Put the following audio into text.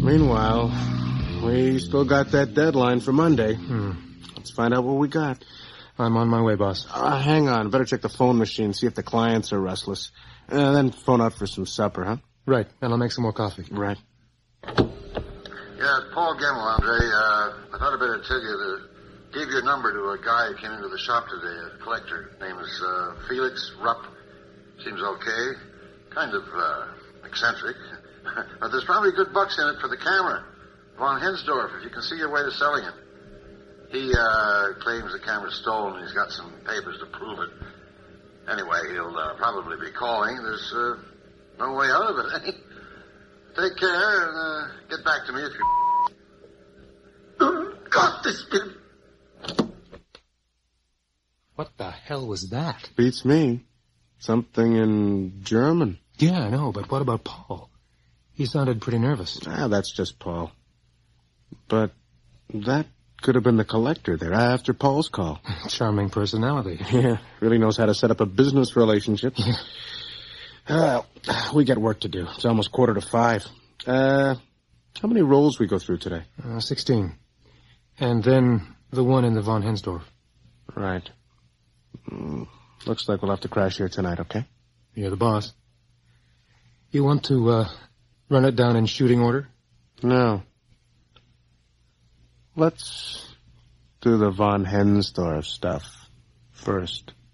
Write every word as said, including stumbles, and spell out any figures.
Meanwhile, we still got that deadline for Monday. Hmm. Let's find out what we got. I'm on my way, boss. Uh, hang on. Better check the phone machine, see if the clients are restless. Uh, then phone out for some supper, huh? Right, and I'll make some more coffee. Right. Yeah, it's Paul Gemmell, Andre. Uh, I thought I'd better tell you to give your number to a guy who came into the shop today, a collector. Name is uh, Felix Rupp. Seems okay. Kind of uh, eccentric. But there's probably good bucks in it for the camera. Von Hensdorf, if you can see your way to selling it. He uh, claims the camera's stolen. He's got some papers to prove it. Anyway, he'll uh, probably be calling. There's uh, no way out of it, eh? Take care and uh, get back to me if you... God, this bit... What the hell was that? Beats me. Something in German. Yeah, I know, but what about Paul? He sounded pretty nervous. Ah, that's just Paul. But that could have been the collector there after Paul's call. Charming personality. Yeah, really knows how to set up a business relationship. Yeah. Well, we got work to do. It's almost quarter to five. Uh, how many rolls we go through today? Uh, sixteen. And then the one in the Von Hensdorf. Right. Mm, looks like we'll have to crash here tonight, okay? You're the boss. You want to, uh, run it down in shooting order? No. Let's do the Von Hensdorf stuff first.